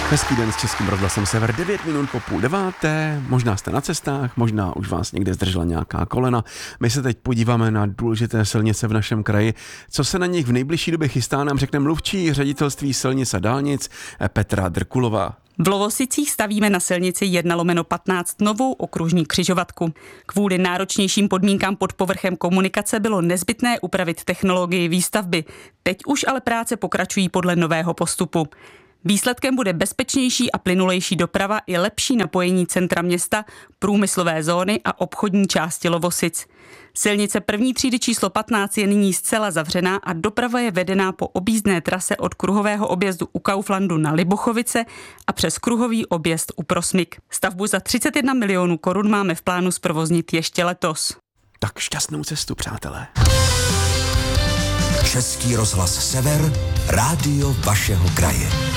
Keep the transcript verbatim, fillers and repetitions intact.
Hezký den s Českým rozhlasem Sever, devět minut po půl deváté, možná jste na cestách, možná už vás někde zdržela nějaká kolena. My se teď podíváme na důležité silnice v našem kraji. Co se na nich v nejbližší době chystá, nám řekne mluvčí ředitelství silnic a dálnic Petra Drkulová. V Lovosicích stavíme na silnici jedna lomeno patnáct novou okružní křižovatku. Kvůli náročnějším podmínkám pod povrchem komunikace bylo nezbytné upravit technologii výstavby. Teď už ale práce pokračují podle nového postupu. Výsledkem bude bezpečnější a plynulejší doprava i lepší napojení centra města, průmyslové zóny a obchodní části Lovosic. Silnice první třídy číslo patnáct je nyní zcela zavřená a doprava je vedená po objízdné trase od kruhového objezdu u Kauflandu na Libochovice a přes kruhový objezd u Prosmyk. Stavbu za třicet jedna milionů korun máme v plánu zprovoznit ještě letos. Tak šťastnou cestu, přátelé. Český rozhlas Sever, rádio vašeho kraje.